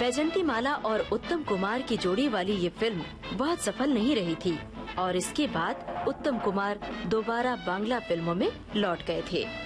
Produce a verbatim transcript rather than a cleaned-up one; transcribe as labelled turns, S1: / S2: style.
S1: बैजंती माला और उत्तम कुमार की जोड़ी वाली ये फिल्म बहुत सफल नहीं रही थी और इसके बाद उत्तम कुमार दोबारा बांग्ला फिल्मों में लौट गए थे।